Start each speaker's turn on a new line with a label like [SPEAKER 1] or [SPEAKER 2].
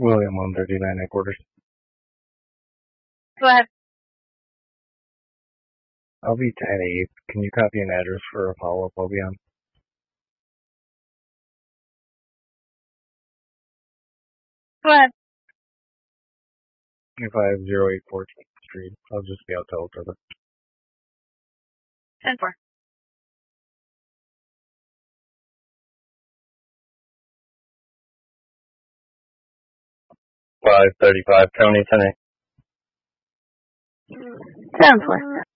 [SPEAKER 1] William 139 headquarters.
[SPEAKER 2] Go ahead.
[SPEAKER 1] I'll be 10-8. Can you copy an address for a follow-up? I'll be on.
[SPEAKER 2] Go ahead.
[SPEAKER 1] 2508 14th Street. I'll just be out to October.
[SPEAKER 2] 10-4.
[SPEAKER 1] 535 County 10-8.
[SPEAKER 2] 7-4.